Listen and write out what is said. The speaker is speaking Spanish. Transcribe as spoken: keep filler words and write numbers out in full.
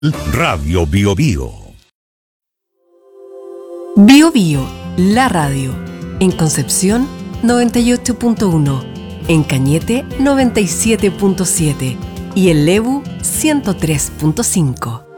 Radio Bio Bio. Bio Bio, la radio. En Concepción, noventa y ocho punto uno. En Cañete, noventa y siete punto siete. Y en Lebu, ciento tres punto cinco.